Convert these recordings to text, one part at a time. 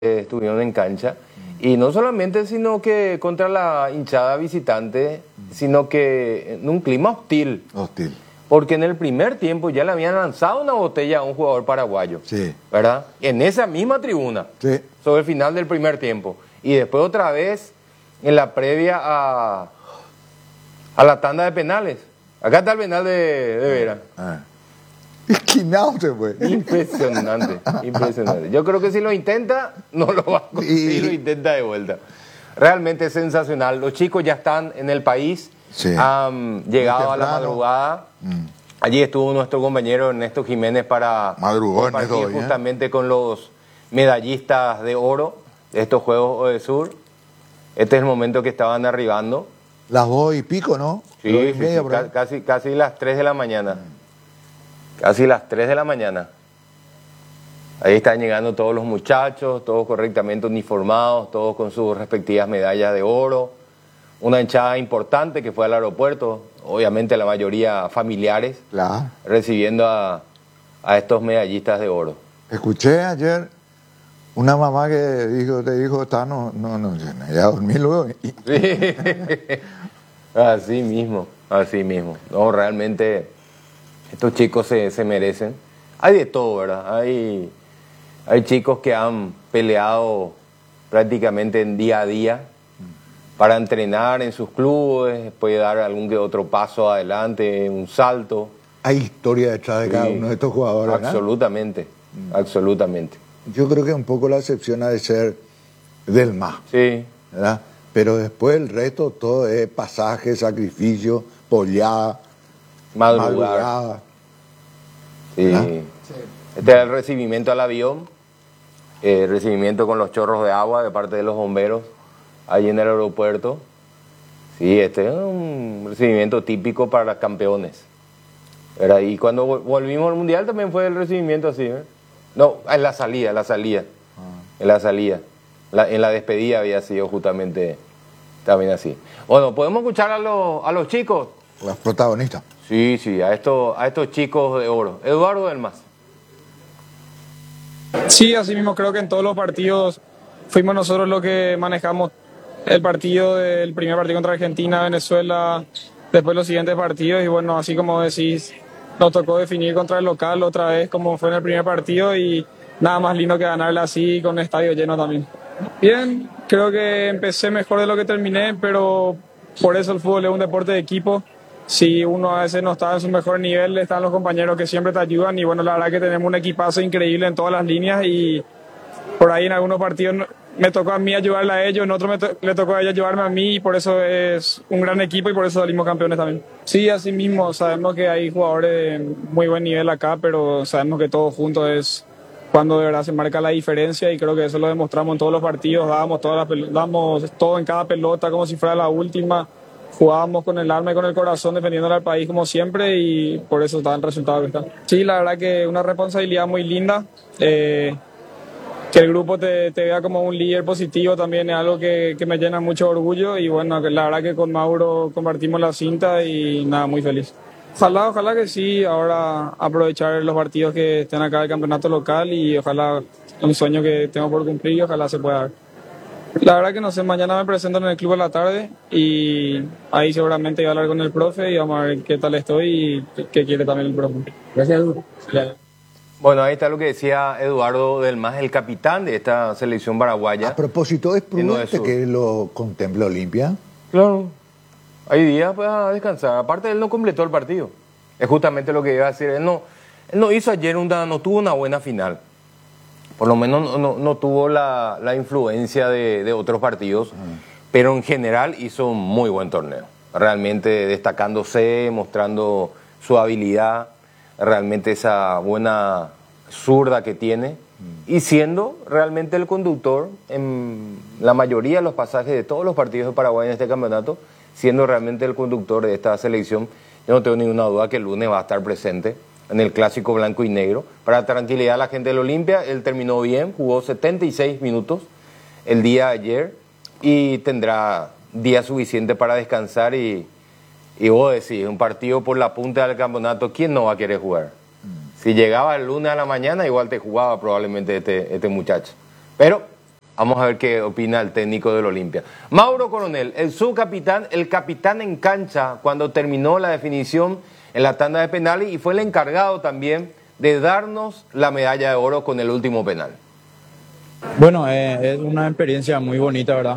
estuvieron en cancha. Y no solamente, sino que contra la hinchada visitante, sino que en un clima hostil. Hostil. Porque en el primer tiempo ya le habían lanzado una botella a un jugador paraguayo. Sí. ¿Verdad? En esa misma tribuna. Sí. Sobre el final del primer tiempo. Y después otra vez en la previa a la tanda de penales. Acá está el penal de Vera. Esquinado se fue. Impresionante, impresionante. Yo creo que si lo intenta, no lo va a conseguir, lo intenta de vuelta. Realmente es sensacional. Los chicos ya están en el país, Sí. han llegado a la madrugada. Allí estuvo nuestro compañero Ernesto Jiménez para Madrugó, compartir Ernesto, justamente con los medallistas de oro de estos Juegos Odesur. Este es el momento que estaban arribando. Las 2:00 ¿no? Sí, 2:30 sí, por ahí. casi las 3 de la mañana. Casi las 3 de la mañana. Ahí están llegando todos los muchachos, todos correctamente uniformados, todos con sus respectivas medallas de oro. Una hinchada importante que fue al aeropuerto, obviamente la mayoría familiares, Claro. recibiendo a estos medallistas de oro. Escuché ayer una mamá que te dijo, ya dormí luego. Sí. Así mismo, así mismo. No, realmente estos chicos se merecen. Hay de todo, ¿verdad? Hay chicos que han peleado prácticamente en día a día para entrenar en sus clubes, puede dar algún que otro paso adelante, un salto. Hay historia detrás de cada uno de estos jugadores, ¿verdad? Absolutamente, absolutamente. Yo creo que un poco la excepción ha de ser del MAS, Sí. ¿verdad? Pero después el resto todo es pasaje, sacrificio, pollada, madrugada. Sí. Este es el recibimiento al avión, recibimiento con los chorros de agua de parte de los bomberos ahí en el aeropuerto. Sí, este es un recibimiento típico para los campeones. ¿Verdad? Y cuando volvimos al Mundial también fue el recibimiento así, ¿eh? No, en la salida. En la salida. En la despedida había sido justamente también así. Bueno, ¿podemos escuchar a los chicos? Los protagonistas. Sí, a estos chicos de oro. Eduardo del Mas. Sí, así mismo creo que en todos los partidos fuimos nosotros los que manejamos el partido del primer partido contra Argentina, Venezuela, después los siguientes partidos y bueno, así como decís, nos tocó definir contra el local otra vez como fue en el primer partido y nada más lindo que ganarle así con el estadio lleno también. Bien, creo que empecé mejor de lo que terminé, pero por eso el fútbol es un deporte de equipo. Si uno a veces no está en su mejor nivel, están los compañeros que siempre te ayudan y bueno, la verdad que tenemos un equipazo increíble en todas las líneas y por ahí en algunos partidos me tocó a mí ayudarle a ellos, en otros le tocó a ellos ayudarme a mí y por eso es un gran equipo y por eso salimos campeones también. Sí, así mismo, sabemos que hay jugadores de muy buen nivel acá, pero sabemos que todos juntos es cuando de verdad se marca la diferencia y creo que eso lo demostramos en todos los partidos, damos todo en cada pelota como si fuera la última. Jugábamos con el alma y con el corazón defendiéndole al país como siempre y por eso está el resultado que está. Sí, la verdad que una responsabilidad muy linda. Que el grupo te vea como un líder positivo también es algo que me llena mucho orgullo y bueno, la verdad que con Mauro compartimos la cinta y nada, muy feliz. Ojalá que sí, ahora aprovechar los partidos que estén acá del campeonato local y ojalá un sueño que tengo por cumplir y ojalá se pueda dar. La verdad que no sé, mañana me presento en el club a la tarde y ahí seguramente voy a hablar con el profe y vamos a ver qué tal estoy y qué quiere también el profe. Gracias, Edu. Bueno, ahí está lo que decía Eduardo del Mas, el capitán de esta selección paraguaya. A propósito, ¿es prudente que lo contemple Olimpia? Claro. Hay días para descansar. Aparte, él no completó el partido. Es justamente lo que iba a decir. Él no hizo ayer no tuvo una buena final. Por lo menos no tuvo la influencia de otros partidos, pero en general hizo un muy buen torneo. Realmente destacándose, mostrando su habilidad, realmente esa buena zurda que tiene y siendo realmente el conductor en la mayoría de los pasajes de todos los partidos de Paraguay en este campeonato, siendo realmente el conductor de esta selección. Yo no tengo ninguna duda que el lunes va a estar presente en el clásico blanco y negro. Para tranquilidad a la gente del Olimpia, él terminó bien, jugó 76 minutos el día de ayer y tendrá día suficiente para descansar y vos decís, un partido por la punta del campeonato, ¿quién no va a querer jugar? Si llegaba el lunes a la mañana, igual te jugaba probablemente este muchacho. Pero Vamos a ver qué opina el técnico del Olimpia. Mauro Coronel, el subcapitán, el capitán en cancha cuando terminó la definición en la tanda de penales y fue el encargado también de darnos la medalla de oro con el último penal. Bueno, es una experiencia muy bonita, ¿verdad?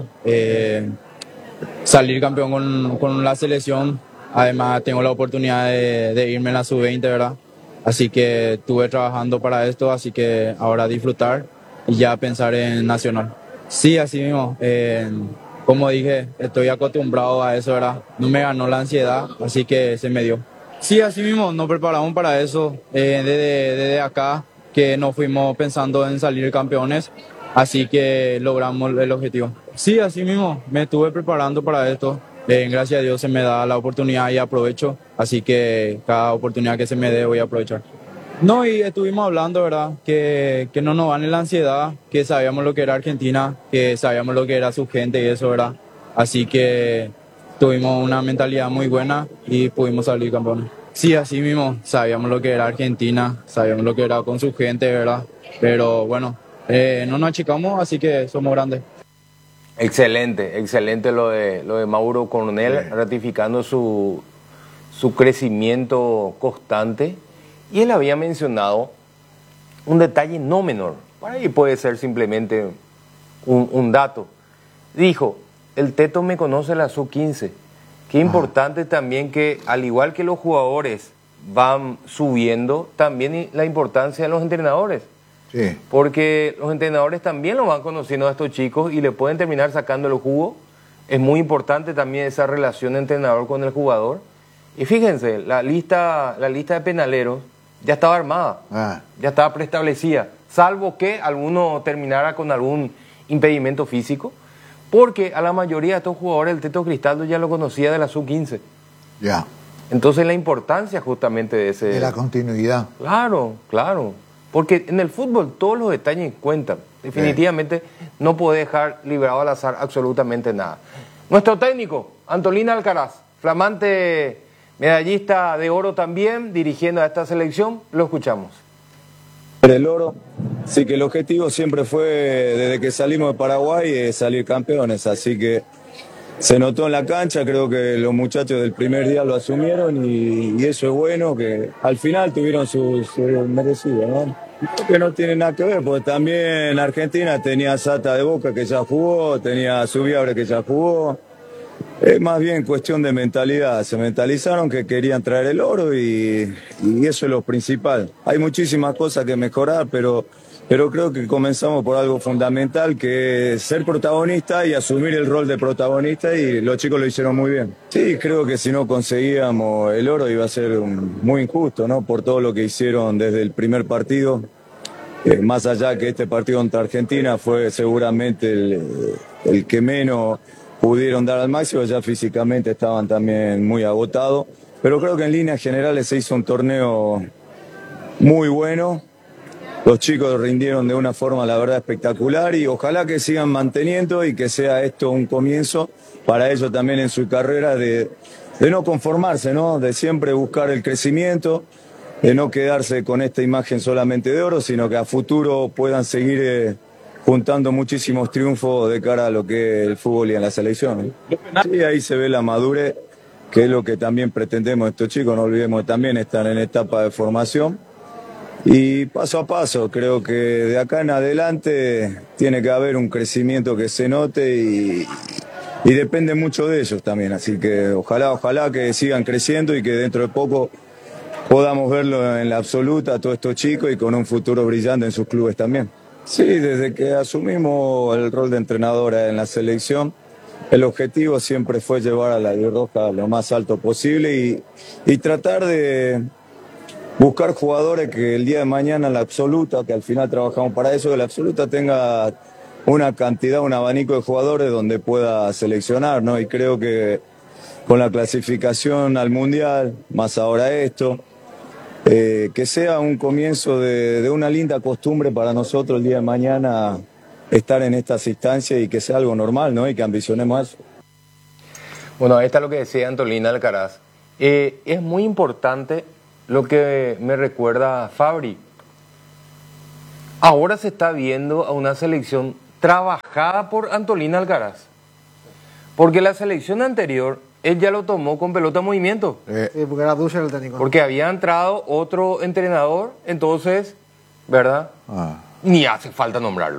Salir campeón con la selección. Además, tengo la oportunidad de irme en la sub-20, ¿verdad? Así que estuve trabajando para esto, así que ahora disfrutar y ya pensar en Nacional. Sí, así mismo. Como dije, estoy acostumbrado a eso, ¿verdad? No me ganó la ansiedad, así que se me dio. Sí, así mismo, nos preparamos para eso desde acá, que nos fuimos pensando en salir campeones, así que logramos el objetivo. Sí, así mismo, me estuve preparando para esto. Gracias a Dios se me da la oportunidad y aprovecho, así que cada oportunidad que se me dé voy a aprovechar. No, y estuvimos hablando, ¿verdad? Que no nos gane la ansiedad, que sabíamos lo que era Argentina, que sabíamos lo que era su gente y eso, ¿verdad? Así que tuvimos una mentalidad muy buena y pudimos salir campeones. Sí, así mismo, sabíamos lo que era Argentina, sabíamos lo que era con su gente, ¿verdad? Pero bueno, no nos achicamos, así que somos grandes. Excelente, excelente lo de Mauro Coronel, ratificando su crecimiento constante. Y él había mencionado un detalle no menor, por ahí puede ser simplemente un dato. Dijo, el Teto me conoce la sub-15. Qué importante también que, al igual que los jugadores van subiendo, también la importancia de los entrenadores. Sí. Porque los entrenadores también lo van conociendo a estos chicos y le pueden terminar sacando el jugo. Es muy importante también esa relación entrenador con el jugador. Y fíjense, la lista de penaleros ya estaba armada, ya estaba preestablecida, salvo que alguno terminara con algún impedimento físico, porque a la mayoría de estos jugadores el Teto Cristaldo ya lo conocía de la sub-15. Ya. Entonces la importancia justamente de ese... De la continuidad. Claro, claro. Porque en el fútbol todos los detalles cuentan. Definitivamente no puede dejar librado al azar absolutamente nada. Nuestro técnico, Antolín Alcaraz, flamante medallista de oro también, dirigiendo a esta selección, lo escuchamos. El oro, sí que el objetivo siempre fue, desde que salimos de Paraguay, salir campeones, así que se notó en la cancha, creo que los muchachos del primer día lo asumieron y eso es bueno, que al final tuvieron su merecido, ¿no? Que no tiene nada que ver, porque también Argentina tenía Sata de Boca que ya jugó, tenía Subiabre que ya jugó. Es más bien cuestión de mentalidad, se mentalizaron que querían traer el oro y eso es lo principal. Hay muchísimas cosas que mejorar, pero creo que comenzamos por algo fundamental, que es ser protagonista y asumir el rol de protagonista, y los chicos lo hicieron muy bien. Sí, creo que si no conseguíamos el oro iba a ser muy injusto, ¿no? Por todo lo que hicieron desde el primer partido. Más allá que este partido contra Argentina fue seguramente el que menos pudieron dar al máximo, ya físicamente estaban también muy agotados, pero creo que en líneas generales se hizo un torneo muy bueno. Los chicos rindieron de una forma, la verdad, espectacular, y ojalá que sigan manteniendo y que sea esto un comienzo para ellos también en su carrera de no conformarse, ¿no? De siempre buscar el crecimiento, de no quedarse con esta imagen solamente de oro, sino que a futuro puedan seguir juntando muchísimos triunfos de cara a lo que es el fútbol y en la selección. Sí, ahí se ve la madurez, que es lo que también pretendemos estos chicos, no olvidemos que también están en etapa de formación. Y paso a paso, creo que de acá en adelante tiene que haber un crecimiento que se note y depende mucho de ellos también. Así que ojalá que sigan creciendo y que dentro de poco podamos verlo en la absoluta a todos estos chicos y con un futuro brillante en sus clubes también. Sí, desde que asumimos el rol de entrenadora en la selección, el objetivo siempre fue llevar a la albirroja lo más alto posible y tratar de buscar jugadores que el día de mañana la absoluta, que al final trabajamos para eso, que la absoluta tenga una cantidad, un abanico de jugadores donde pueda seleccionar, ¿no? Y creo que con la clasificación al Mundial, más ahora esto, que sea un comienzo de una linda costumbre para nosotros el día de mañana estar en estas instancias y que sea algo normal, ¿no? Y que ambicionemos eso. Bueno, ahí está lo que decía Antolín Alcaraz. Es muy importante lo que me recuerda Fabri. Ahora se está viendo a una selección trabajada por Antolín Alcaraz. Porque la selección anterior, él ya lo tomó con pelota en movimiento. Sí, porque era Dussel el técnico. Porque había entrado otro entrenador, entonces, ¿verdad? Ni hace falta nombrarlo.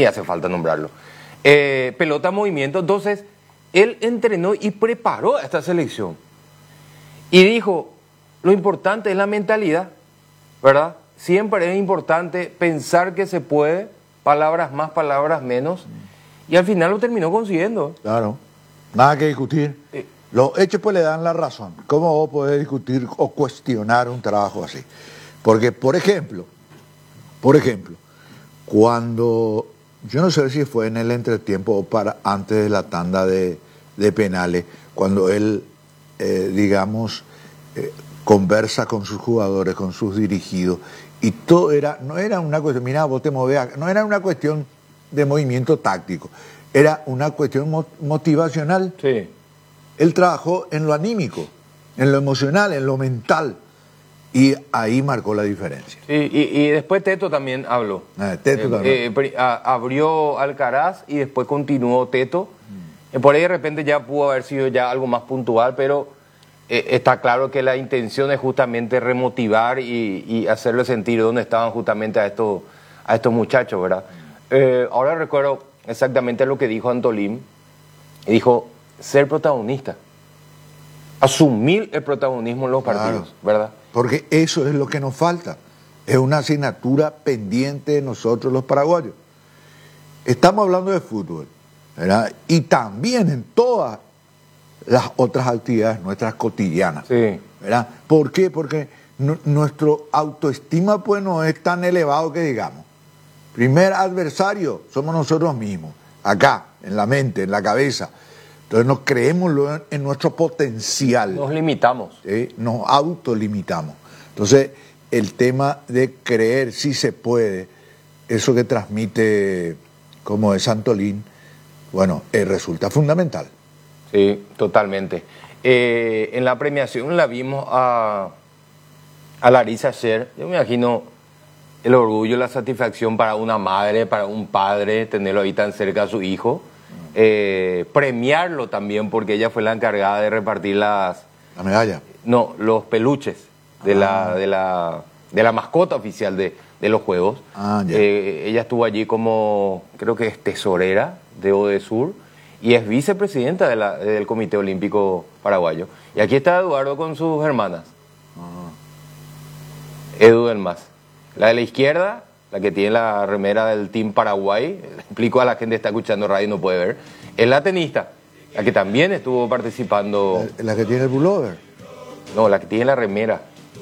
Pelota en movimiento, entonces, él entrenó y preparó a esta selección. Y dijo, lo importante es la mentalidad, ¿verdad? Siempre es importante pensar que se puede, palabras más, palabras menos, y al final lo terminó consiguiendo. Claro, nada que discutir. Los hechos pues le dan la razón. ¿Cómo vos podés discutir o cuestionar un trabajo así? Porque, por ejemplo, cuando, yo no sé si fue en el entretiempo o antes de la tanda de penales, cuando él, conversa con sus jugadores, con sus dirigidos, y todo no era una cuestión, mira, vos te movés acá, no era una cuestión de movimiento táctico, era una cuestión motivacional. Sí. Él trabajó en lo anímico, en lo emocional, en lo mental, y ahí marcó la diferencia. Sí, y después Teto también habló. Teto también. Abrió Alcaraz y después continuó Teto. Por ahí de repente ya pudo haber sido ya algo más puntual, pero está claro que la intención es justamente remotivar y hacerle sentir dónde estaban justamente a estos muchachos, ¿verdad? Ahora recuerdo exactamente lo que dijo Antolín. Dijo, ser protagonista. Asumir el protagonismo en los partidos, ¿verdad? Porque eso es lo que nos falta. Es una asignatura pendiente de nosotros los paraguayos. Estamos hablando de fútbol, ¿verdad? Y también en todas las otras actividades nuestras cotidianas. Sí. ¿Verdad? ¿Por qué? Porque nuestro autoestima pues no es tan elevado que digamos. Primer adversario somos nosotros mismos, acá, en la mente, en la cabeza. Entonces nos creemos en nuestro potencial. Nos limitamos. ¿Sí? Nos autolimitamos. Entonces el tema de creer si se puede, eso que transmite como es Antolín, bueno, resulta fundamental. Sí, totalmente. En la premiación la vimos a Larissa ayer. Yo me imagino el orgullo, la satisfacción para una madre, para un padre, tenerlo ahí tan cerca a su hijo. Premiarlo también porque ella fue la encargada de repartir la medalla. No, los peluches de la mascota oficial de los Juegos. Ella estuvo allí como, creo que es tesorera de Odesur y es vicepresidenta del Comité Olímpico Paraguayo. Y aquí está Eduardo con sus hermanas. Edu del Mas. La de la izquierda, la que tiene la remera del Team Paraguay, explico a la gente que está escuchando radio y no puede ver, es la tenista, la que también estuvo participando. ¿La que tiene el pullover? No, la que tiene la remera.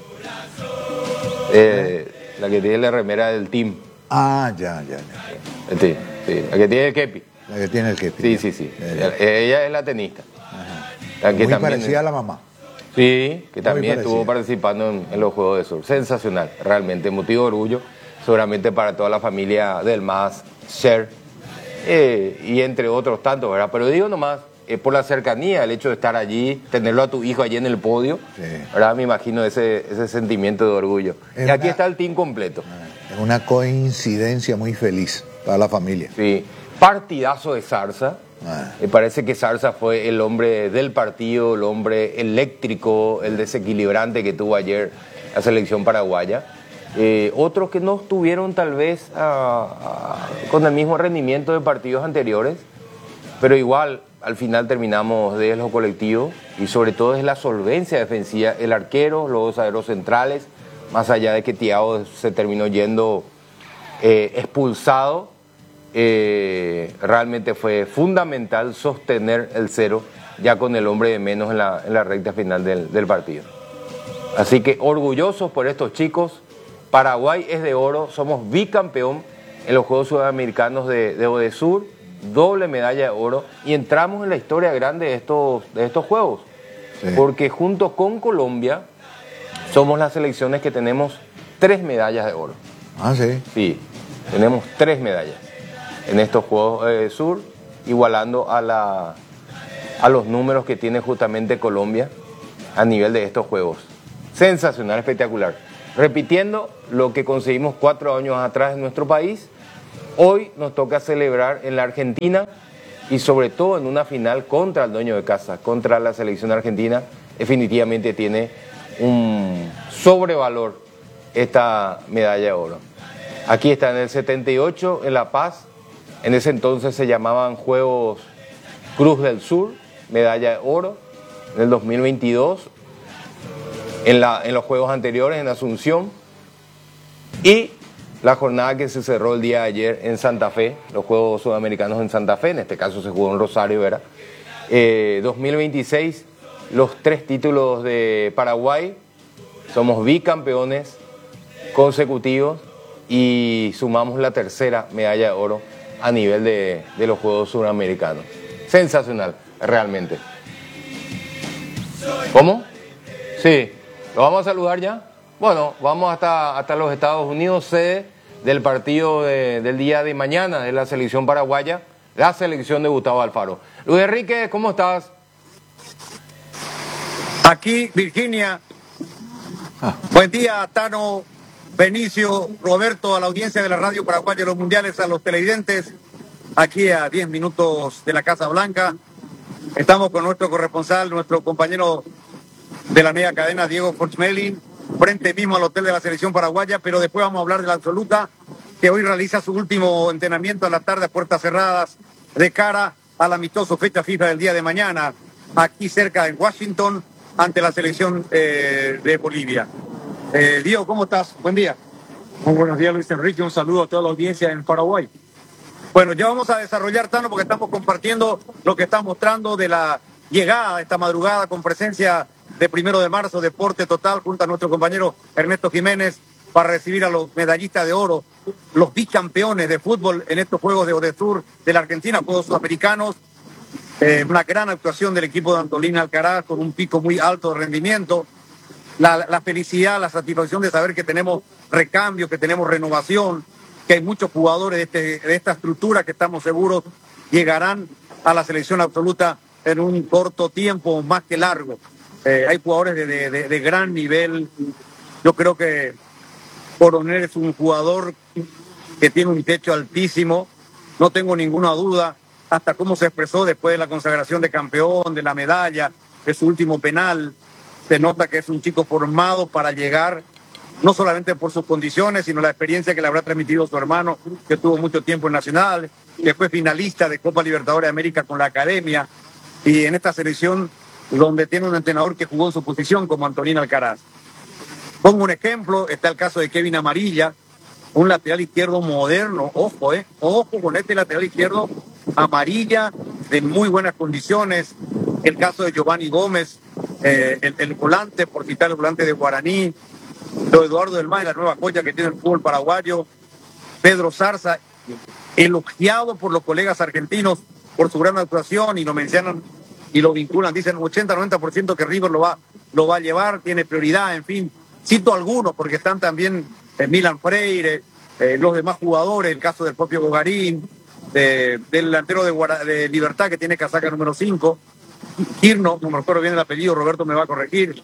La que tiene la remera del Team. Ya. Sí, la que tiene el kepi. La que tiene el kepi. Sí. Ella es la tenista. La que muy parecida a la mamá. Sí, que también estuvo participando en los Juegos de Sur. Sensacional, realmente, motivo de orgullo, seguramente para toda la familia del MAS, Sher, y entre otros tantos, ¿verdad? Pero digo nomás, por la cercanía, el hecho de estar allí, tenerlo a tu hijo allí en el podio, ¿verdad? Me imagino ese sentimiento de orgullo. Y aquí está el team completo. Es una coincidencia muy feliz para la familia. Sí, partidazo de Zarza. Me parece que Zarza fue el hombre del partido, el hombre eléctrico, el desequilibrante que tuvo ayer la selección paraguaya. Otros que no estuvieron tal vez con el mismo rendimiento de partidos anteriores, pero igual al final terminamos de lo colectivo y sobre todo es la solvencia defensiva, el arquero, los dos zagueros centrales, más allá de que Thiago se terminó yendo expulsado. Realmente fue fundamental sostener el 0 ya con el hombre de menos en la recta final del partido. Así que orgullosos por estos chicos. Paraguay es de oro, somos bicampeón en los Juegos Sudamericanos de Odesur, doble medalla de oro y entramos en la historia grande de estos Juegos. Sí. Porque junto con Colombia somos las selecciones que tenemos 3 medallas de oro. Sí. Sí, tenemos 3 medallas en estos Juegos de Sur, igualando a los números que tiene justamente Colombia a nivel de estos Juegos. Sensacional, espectacular. Repitiendo lo que conseguimos 4 años atrás en nuestro país Hoy nos toca celebrar en la Argentina y sobre todo en una final contra el dueño de casa, contra la selección argentina. Definitivamente tiene un sobrevalor esta medalla de oro. Aquí está en el 78 en La Paz, en ese entonces se llamaban Juegos Cruz del Sur, medalla de oro. En el 2022, en los Juegos anteriores en Asunción, y la jornada que se cerró el día de ayer en Santa Fe, los Juegos Sudamericanos en Santa Fe, en este caso se jugó en Rosario, ¿verdad? 2026, los 3 títulos de Paraguay, somos bicampeones consecutivos y sumamos la 3ª medalla de oro a nivel de los Juegos Sudamericanos. Sensacional, realmente. ¿Cómo? Sí, ¿lo vamos a saludar ya? Bueno, vamos hasta los Estados Unidos, sede del partido del día de mañana de la selección paraguaya, la selección de Gustavo Alfaro. Luis Enrique, ¿cómo estás? Aquí, Virginia. Buen día, Tano, Benicio, Roberto, a la audiencia de la radio paraguaya de los mundiales, a los televidentes. Aquí a 10 minutos de la Casa Blanca. Estamos con nuestro corresponsal, nuestro compañero de la media cadena, Diego Forchmelin, frente mismo al hotel de la selección paraguaya, pero después vamos a hablar de la absoluta, que hoy realiza su último entrenamiento a la tarde a puertas cerradas, de cara al amistoso fecha FIFA del día de mañana, aquí cerca en Washington, ante la selección de Bolivia. Diego, ¿cómo estás? Buen día. Muy buenos días, Luis Enrique. Un saludo a toda la audiencia en Paraguay. Bueno, ya vamos a desarrollar, Tano, porque estamos compartiendo lo que está mostrando de la llegada esta madrugada con presencia de 1 de marzo, Deporte Total, junto a nuestro compañero Ernesto Jiménez, para recibir a los medallistas de oro, los bicampeones de fútbol en estos Juegos de Odesur de la Argentina, Juegos Sudamericanos. Una gran actuación del equipo de Antolín Alcaraz con un pico muy alto de rendimiento. La felicidad, la satisfacción de saber que tenemos recambio, que tenemos renovación, que hay muchos jugadores de esta estructura que estamos seguros llegarán a la selección absoluta en un corto tiempo, más que largo. Hay jugadores de gran nivel. Yo creo que Coronel es un jugador que tiene un techo altísimo, no tengo ninguna duda, hasta cómo se expresó después de la consagración de campeón, de la medalla, de su último penal. Se nota que es un chico formado para llegar, no solamente por sus condiciones, sino la experiencia que le habrá transmitido su hermano, que tuvo mucho tiempo en Nacional, que fue finalista de Copa Libertadores de América con la Academia, y en esta selección donde tiene un entrenador que jugó en su posición como Antolín Alcaraz. Pongo un ejemplo, está el caso de Kevin Amarilla, un lateral izquierdo moderno, ojo con este lateral izquierdo, Amarilla, de muy buenas condiciones. El caso de Giovanni Gómez, el volante, por citar el volante de Guaraní, lo Eduardo del Mar, la nueva joya que tiene el fútbol paraguayo, Pedro Zarza, elogiado por los colegas argentinos por su gran actuación, y lo mencionan y lo vinculan, dicen 80-90% que River lo va a llevar, tiene prioridad, en fin. Cito algunos porque están también Milan Freire, los demás jugadores, el caso del propio Gogarín, del delantero de Libertad que tiene casaca número 5, Kirno, no me recuerdo bien el apellido, Roberto me va a corregir.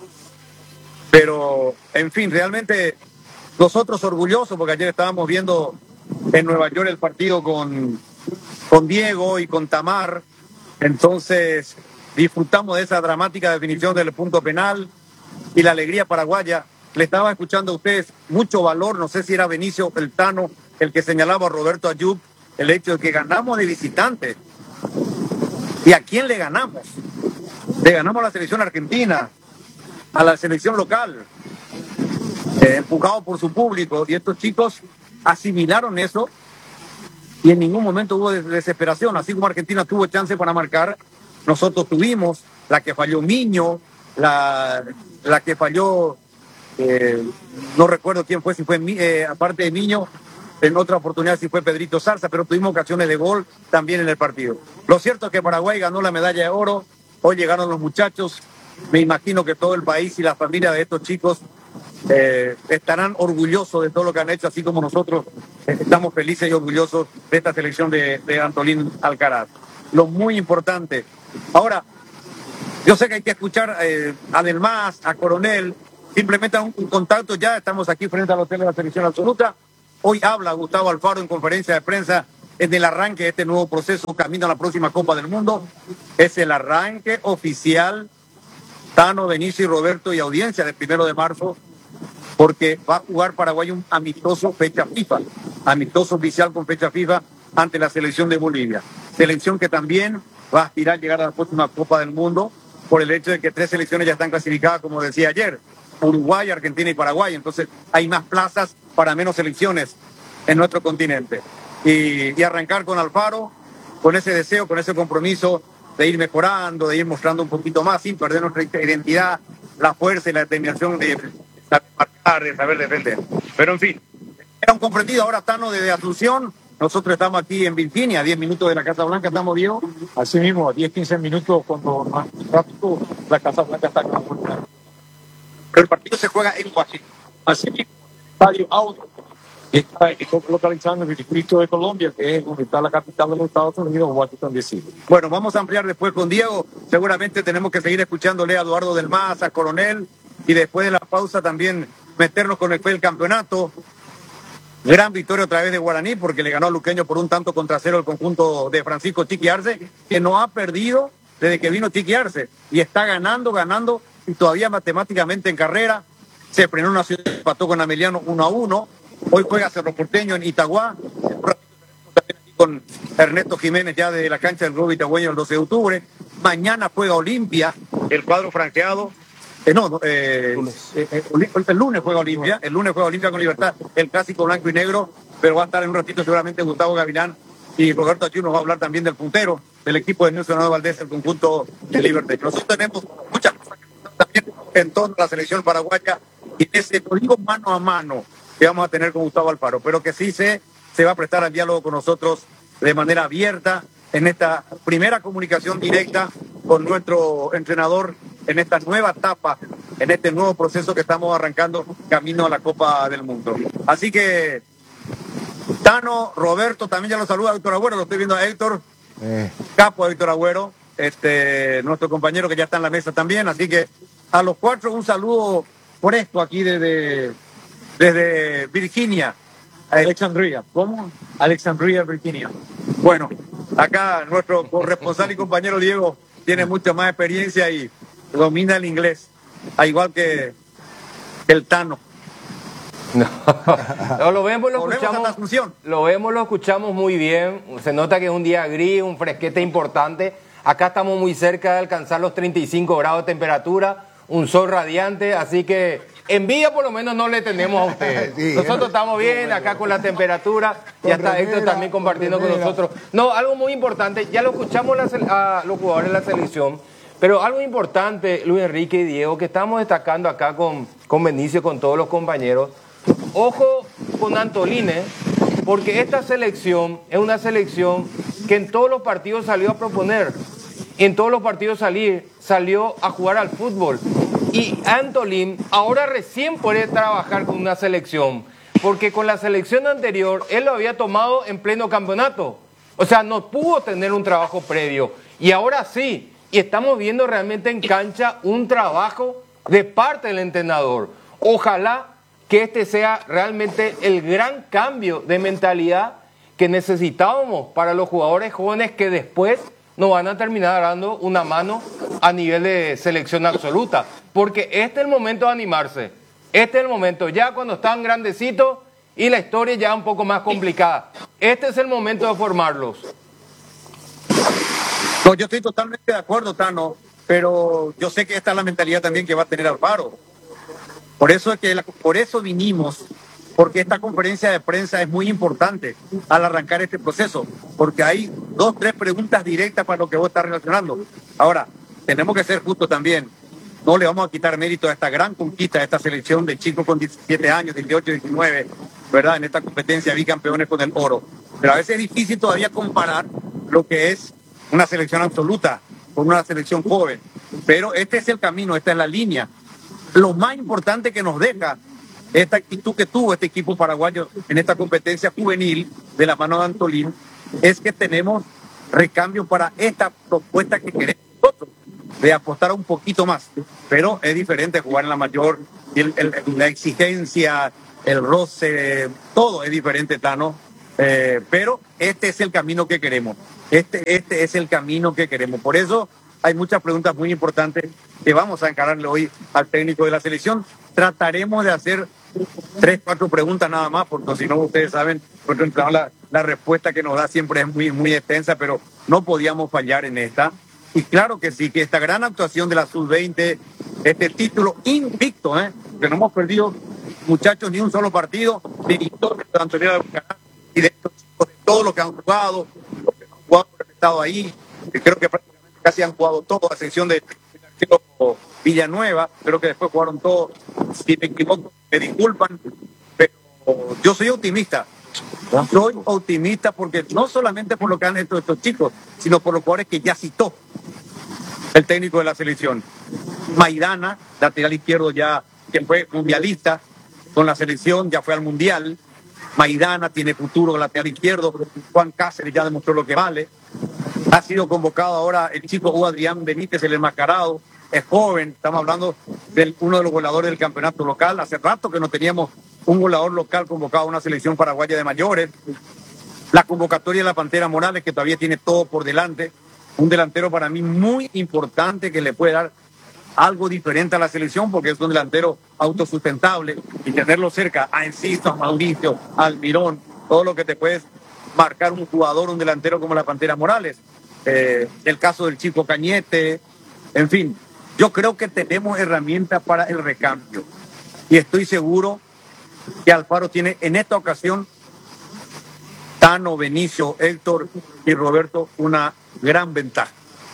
Pero, en fin, realmente nosotros orgullosos, porque ayer estábamos viendo en Nueva York el partido con Diego y con Tamar, entonces disfrutamos de esa dramática definición del punto penal y la alegría paraguaya. Le estaba escuchando a ustedes mucho valor, no sé si era Benicio el Tano el que señalaba a Roberto Ayub, el hecho de que ganamos de visitante. ¿Y a quién le ganamos? Le ganamos a la selección argentina, a la selección local, empujado por su público, y estos chicos asimilaron eso y en ningún momento hubo desesperación. Así como Argentina tuvo chance para marcar, nosotros tuvimos la que falló Miño, la que falló, no recuerdo quién fue, si fue aparte de Miño, en otra oportunidad si fue Pedrito Zarza, pero tuvimos ocasiones de gol también en el partido. Lo cierto es que Paraguay ganó la medalla de oro, hoy llegaron los muchachos, me imagino que todo el país y la familia de estos chicos estarán orgullosos de todo lo que han hecho, así como nosotros estamos felices y orgullosos de esta selección de Antolín Alcaraz. Lo muy importante. Ahora, yo sé que hay que escuchar a Del Mas, a Coronel, simplemente un contacto ya, estamos aquí frente al hotel de la selección absoluta, Hoy habla Gustavo Alfaro en conferencia de prensa en el arranque de este nuevo proceso camino a la próxima Copa del Mundo. Es el arranque oficial, Tano, Benicio y Roberto y audiencia del 1 de marzo, porque va a jugar Paraguay un amistoso fecha FIFA, amistoso oficial con fecha FIFA ante la selección de Bolivia. Selección que también va a aspirar a llegar a la próxima Copa del Mundo por el hecho de que 3 selecciones ya están clasificadas, como decía ayer, Uruguay, Argentina y Paraguay. Entonces hay más plazas para menos selecciones en nuestro continente. Y arrancar con Alfaro, con ese deseo, con ese compromiso de ir mejorando, de ir mostrando un poquito más sin perder nuestra identidad, la fuerza y la determinación de saber marcar, de saber defender. Pero en fin, era un comprendido. Ahora Tano desde Asunción. Nosotros estamos aquí en Virginia, a 10 minutos de la Casa Blanca, estamos, Diego. Así mismo, 10-15 minutos cuando más rápido la Casa Blanca está acá. Pero el partido se juega en Washington. Así mismo, Estadio Auto está localizado en el distrito de Colombia, que es donde está la capital de los Estados Unidos, Washington DC. Bueno, vamos a ampliar después con Diego. Seguramente tenemos que seguir escuchándole a Eduardo del Maza, Coronel, y después de la pausa también meternos con el que fue el campeonato. Gran victoria otra vez de Guaraní, porque le ganó a Luqueño por 1-0 el conjunto de Francisco Chiqui Arce, que no ha perdido desde que vino Chiqui Arce, y está ganando, y todavía matemáticamente en carrera. Se frenó una ciudad, empató con Ameliano 1-1. Hoy juega Cerro Porteño en Itagua. Con Ernesto Jiménez ya de la cancha del Globo Itagüeño el 12 de octubre. Mañana juega Olimpia, el cuadro franqueado. El lunes juega Olimpia. El lunes juega Olimpia con Libertad, el clásico blanco y negro. Pero va a estar en un ratito seguramente Gustavo Gavilán y Roberto Achú nos va a hablar también del puntero del equipo de Nelson Hernando Valdés, el conjunto de Libertad. Nosotros tenemos muchas cosas que contar también en torno a la selección paraguaya y ese digo mano a mano que vamos a tener con Gustavo Alfaro, pero que sí se va a prestar al diálogo con nosotros de manera abierta en esta primera comunicación directa con nuestro entrenador en esta nueva etapa, en este nuevo proceso que estamos arrancando camino a la Copa del Mundo. Así que Tano, Roberto, también ya lo saluda Héctor Agüero, lo estoy viendo a Héctor, capo Héctor Agüero, nuestro compañero que ya está en la mesa también, así que a los 4 un saludo por esto aquí desde Virginia. Alexandria. ¿Cómo? Alexandria, Virginia. Bueno, acá nuestro corresponsal y compañero Diego tiene mucha más experiencia y domina el inglés, al igual que el Tano. No, lo vemos, lo escuchamos muy bien. Se nota que es un día gris, un fresquete importante. Acá estamos muy cerca de alcanzar los 35 grados de temperatura, un sol radiante, así que envidia por lo menos no le tenemos a ustedes. Sí, nosotros estamos bien acá con la temperatura. Ya está Héctor también compartiendo con nosotros. No, algo muy importante, ya lo escuchamos a los jugadores de la selección, pero algo importante, Luis Enrique y Diego, que estamos destacando acá con Benicio, con todos los compañeros. Ojo con Antoline, porque esta selección es una selección que en todos los partidos salió a proponer, en todos los partidos salió a jugar al fútbol. Y Antolín ahora recién puede trabajar con una selección, porque con la selección anterior él lo había tomado en pleno campeonato. O sea, no pudo tener un trabajo previo. Y ahora sí, y estamos viendo realmente en cancha un trabajo de parte del entrenador. Ojalá que este sea realmente el gran cambio de mentalidad que necesitábamos para los jugadores jóvenes que después nos van a terminar dando una mano a nivel de selección absoluta. Porque este es el momento de animarse. Este es el momento, ya cuando están grandecitos y la historia ya un poco más complicada. Este es el momento de formarlos. No, yo estoy totalmente de acuerdo, Tano, pero yo sé que esta es la mentalidad también que va a tener Alfaro. Por eso vinimos, porque esta conferencia de prensa es muy importante al arrancar este proceso, porque hay 2-3 preguntas directas para lo que vos estás relacionando. Ahora, tenemos que ser justos también. No le vamos a quitar mérito a esta gran conquista de esta selección de chicos con 17 años, 18, 19, ¿verdad? En esta competencia bicampeones con el oro. Pero a veces es difícil todavía comparar lo que es una selección absoluta con una selección joven. Pero este es el camino, esta es la línea. Lo más importante que nos deja esta actitud que tuvo este equipo paraguayo en esta competencia juvenil de la mano de Antolín es que tenemos recambio para esta propuesta que queremos nosotros, de apostar un poquito más. Pero es diferente jugar en la mayor, la exigencia, el roce, todo es diferente, Tano. Pero este es el camino que queremos. Este es el camino que queremos. Por eso hay muchas preguntas muy importantes que vamos a encararle hoy al técnico de la selección. Trataremos de hacer 3, 4 preguntas nada más, porque si no, ustedes saben, la respuesta que nos da siempre es muy, muy extensa, pero no podíamos fallar en esta. Y claro que sí, que esta gran actuación de la Sub-20, este título invicto, que no hemos perdido, muchachos, ni un solo partido, de victoria de Antonio de Bucaná y de estos chicos, de todos los que han jugado, los que no han jugado, han estado ahí, que creo que prácticamente casi han jugado todos, a excepción de Villanueva, creo que después jugaron todos. Si me equivoco, me disculpan, pero yo soy optimista. Soy optimista porque no solamente por lo que han hecho estos chicos, sino por los jugadores que ya citó el técnico de la selección. Maidana, lateral izquierdo ya, que fue mundialista con la selección, ya fue al mundial. Maidana tiene futuro lateral izquierdo. Juan Cáceres ya demostró lo que vale. Ha sido convocado ahora el chico Hugo Adrián Benítez, el enmascarado. Es joven, estamos hablando de uno de los goleadores del campeonato local. Hace rato que no teníamos un goleador local convocado a una selección paraguaya de mayores. La convocatoria de la Pantera Morales, que todavía tiene todo por delante. Un delantero para mí muy importante que le puede dar algo diferente a la selección porque es un delantero autosustentable y tenerlo cerca a Enciso, a Mauricio, a Almirón, todo lo que te puedes marcar un jugador, un delantero como la Pantera Morales. El caso del chico Cañete, en fin, yo creo que tenemos herramientas para el recambio y estoy seguro que Alfaro tiene en esta ocasión, Tano, Benicio, Héctor y Roberto, una gran ventaja.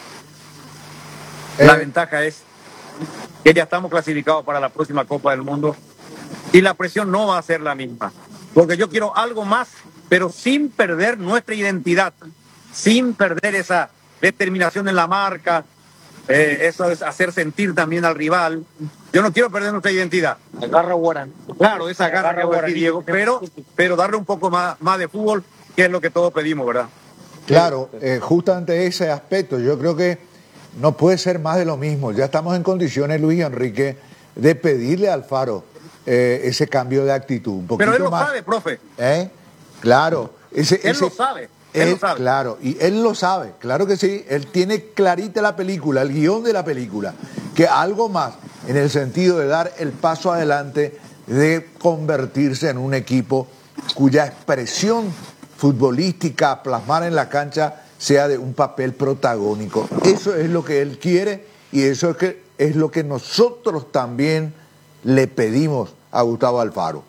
La ventaja es que ya estamos clasificados para la próxima Copa del Mundo y la presión no va a ser la misma, porque yo quiero algo más, pero sin perder nuestra identidad, sin perder esa determinación en la marca, eso es hacer sentir también al rival. Yo no quiero perder nuestra identidad. Agarra Guarán. Claro, esa garra que va a decir Diego, pero darle un poco más de fútbol, que es lo que todos pedimos, ¿verdad? Claro, justamente ese aspecto, yo creo que no puede ser más de lo mismo. Ya estamos en condiciones, Luis Enrique, de pedirle a Alfaro ese cambio de actitud. Un poquito pero él lo más. sabe, profe. Claro. Él lo sabe. Él lo sabe. Claro, y él lo sabe, claro que sí. Él tiene clarita la película, el guión de la película, que algo más en el sentido de dar el paso adelante, de convertirse en un equipo cuya expresión futbolística, plasmar en la cancha, sea de un papel protagónico. Eso es lo que él quiere y eso es lo que nosotros también le pedimos a Gustavo Alfaro.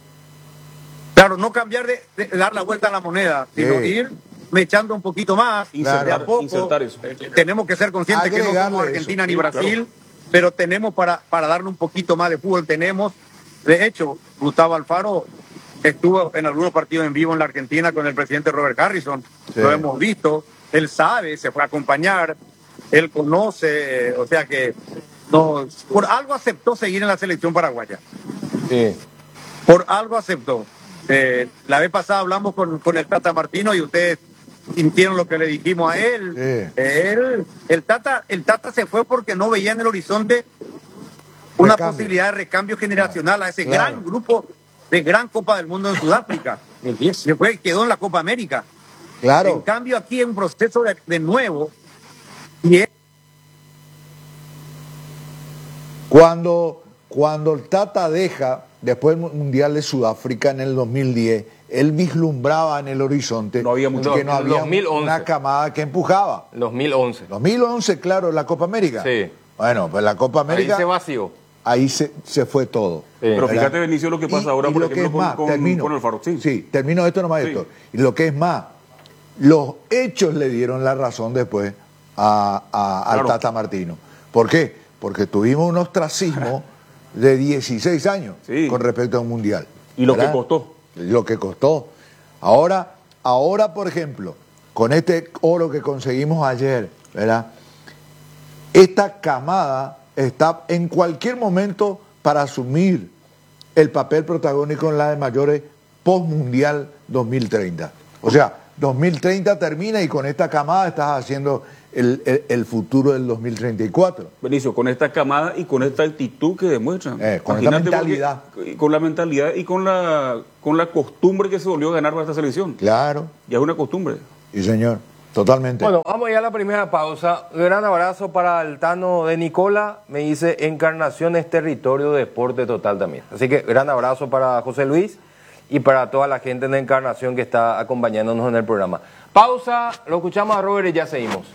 Claro, no cambiar de dar la vuelta a la moneda, sino ir echando un poquito más, de a poco. Tenemos que ser conscientes que no somos Argentina eso, ni Brasil, pero tenemos para darle un poquito más de fútbol, tenemos. De hecho, Gustavo Alfaro estuvo en algunos partidos en vivo en la Argentina con el presidente Robert Harrison, lo hemos visto, él sabe, se fue a acompañar, él conoce, o sea que por algo aceptó seguir en la selección paraguaya. Por algo aceptó. La vez pasada hablamos con el Tata Martino y ustedes sintieron lo que le dijimos a él. El Tata se fue porque no veía en el horizonte una posibilidad de recambio generacional a ese gran grupo de gran Copa del Mundo en Sudáfrica. Después quedó en la Copa América. Claro. En cambio aquí en un proceso de nuevo. Y Cuando el Tata deja, después del Mundial de Sudáfrica en el 2010, él vislumbraba en el horizonte que no había 2011. una camada que empujaba. 2011. 2011, claro, la Copa América. Sí. Bueno, pues la Copa América... Ahí se vació. Ahí se fue todo. Pero fíjate, Benicio, lo que pasa ahora, por ejemplo, con Alfaro. Sí, termino esto nomás. Sí. Esto. Y lo que es más, los hechos le dieron la razón después al Tata Martino. ¿Por qué? Porque tuvimos un ostracismo de 16 años con respecto a un mundial. Y lo que costó. Lo que costó. Ahora, por ejemplo, con este oro que conseguimos ayer, ¿verdad? Esta camada está en cualquier momento para asumir el papel protagónico en la de mayores post-mundial 2030. O sea, 2030 termina y con esta camada estás haciendo el futuro del 2034. Benicio, con esta camada y con esta actitud que demuestran. Con esta mentalidad. Con la mentalidad y con la costumbre que se volvió a ganar para esta selección. Claro. Ya es una costumbre. Sí, señor. Totalmente. Bueno, vamos ya a la primera pausa. Gran abrazo para el Tano de Nicola. Me dice, Encarnación es territorio de Deporte Total también. Así que gran abrazo para José Luis y para toda la gente de Encarnación que está acompañándonos en el programa. Pausa, lo escuchamos a Robert y ya seguimos.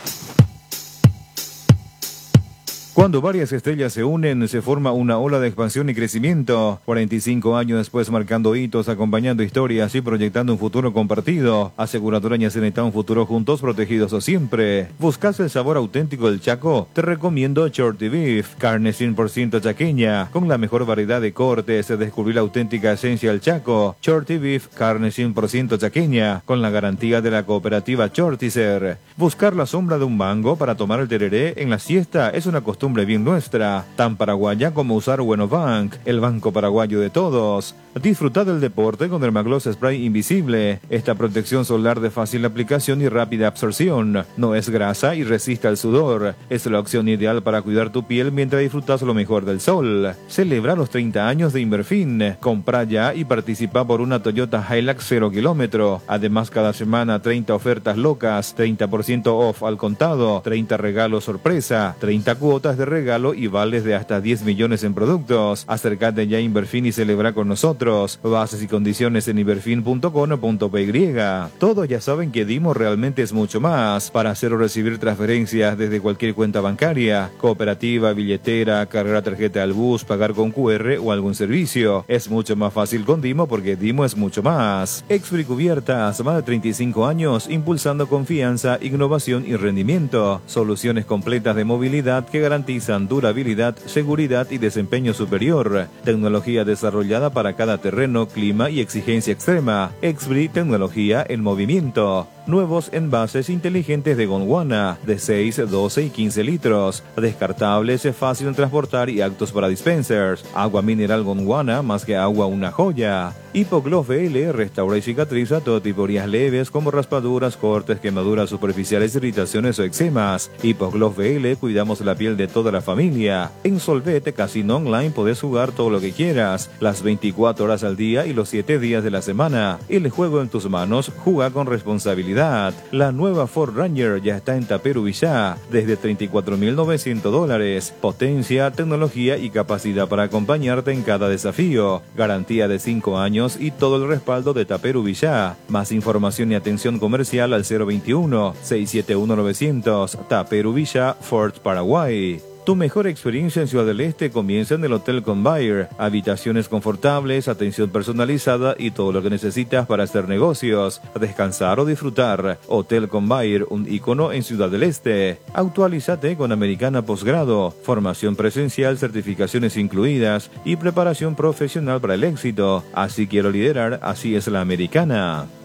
Cuando varias estrellas se unen, se forma una ola de expansión y crecimiento. 45 años después, marcando hitos, acompañando historias y proyectando un futuro compartido. Aseguradora Ñaceneta, un futuro juntos, protegidos siempre. ¿Buscas el sabor auténtico del Chaco? Te recomiendo Shorty Beef, carne 100% chaqueña, con la mejor variedad de cortes. Descubrir la auténtica esencia del Chaco. Shorty Beef, carne 100% chaqueña, con la garantía de la cooperativa Shortizer. Buscar la sombra de un mango para tomar el tereré en la siesta es una costumbre bien nuestra, tan paraguaya como usar Buenobank, el banco paraguayo de todos. Disfruta del deporte con Dermagloss Spray Invisible, esta protección solar de fácil aplicación y rápida absorción. No es grasa y resiste al sudor. Es la opción ideal para cuidar tu piel mientras disfrutas lo mejor del sol. Celebra los 30 años de Inverfin. Compra ya y participa por una Toyota Hilux 0 kilómetro. Además, cada semana 30 ofertas locas, 30% off al contado, 30 regalos sorpresa, 30 cuotas de regalo y vales de hasta 10 millones en productos. Acércate ya a Inverfin y celebra con nosotros. Bases y condiciones en inverfin.com.py. Todos ya saben que Dimo realmente es mucho más. Para hacer o recibir transferencias desde cualquier cuenta bancaria, cooperativa, billetera, cargar tarjeta al bus, pagar con QR o algún servicio. Es mucho más fácil con Dimo porque Dimo es mucho más. Expri Cubiertas, más de 35 años, impulsando confianza, innovación y rendimiento. Soluciones completas de movilidad que garantizan durabilidad, seguridad y desempeño superior. Tecnología desarrollada para cada terreno, clima y exigencia extrema. Expri, tecnología en movimiento. Nuevos envases inteligentes de Gondwana, de 6, 12 y 15 litros. Descartables, fácil en transportar y aptos para dispensers. Agua mineral Gondwana, más que agua una joya. Hipogloss VL, restaura y cicatriza todo tipo de heridas leves como raspaduras, cortes, quemaduras superficiales, irritaciones o eczemas. Hipogloss VL, cuidamos la piel de toda la familia. En Solvete Casino Online podés jugar todo lo que quieras, las 24 horas al día y los 7 días de la semana. El juego en tus manos, juega con responsabilidad. La nueva Ford Ranger ya está en Taperu Villá, desde $34,900. Potencia, tecnología y capacidad para acompañarte en cada desafío. Garantía de 5 años y todo el respaldo de Taperu Villá. Más información y atención comercial al 021-671-900. Taperu Villá, Ford Paraguay. Tu mejor experiencia en Ciudad del Este comienza en el Hotel Convair. Habitaciones confortables, atención personalizada y todo lo que necesitas para hacer negocios, descansar o disfrutar. Hotel Convair, un ícono en Ciudad del Este. Actualízate con Americana Posgrado, formación presencial, certificaciones incluidas y preparación profesional para el éxito. Así quiero liderar, así es la Americana.